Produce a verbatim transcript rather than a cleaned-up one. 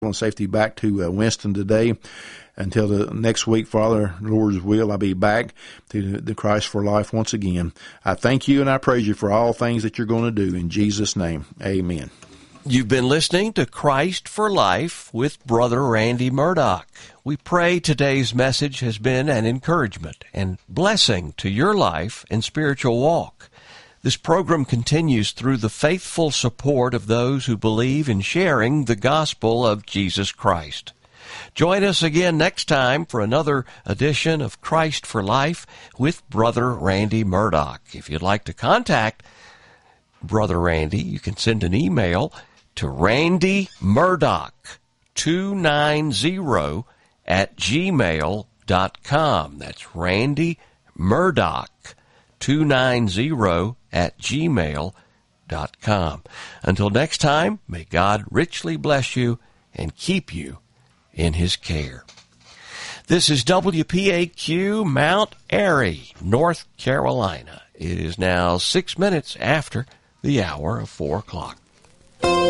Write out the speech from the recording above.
and safety back to uh, Winston today. Until the next week, Father, Lord's will, I'll be back to the Christ for Life once again. I thank you and I praise you for all things that you're going to do. In Jesus' name, amen. You've been listening to Christ for Life with Brother Randy Murdoch. We pray today's message has been an encouragement and blessing to your life and spiritual walk. This program continues through the faithful support of those who believe in sharing the gospel of Jesus Christ. Join us again next time for another edition of Christ for Life with Brother Randy Murdoch. If you'd like to contact Brother Randy, you can send an email to Randy Murdoch two nine zero at gmail dot com. That's Randy Murdoch two nine zero at gmail dot com. Until next time, may God richly bless you and keep you in His care. This is W P A Q Mount Airy, North Carolina. It is now six minutes after the hour of four o'clock.